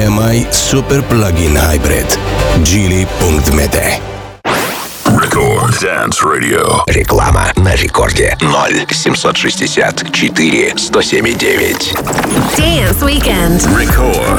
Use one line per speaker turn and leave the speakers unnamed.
EMI Super Plug-in Hybrid. Geely.md.
Record Dance Radio.
Реклама на рекорде 0 764 107,9.
Dance Weekend.
Record